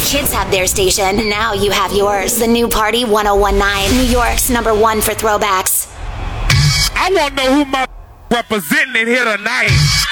kids have their station. Now you have yours. The new Party 1019, New York's #1 for throwbacks. I want to know who my representing here tonight.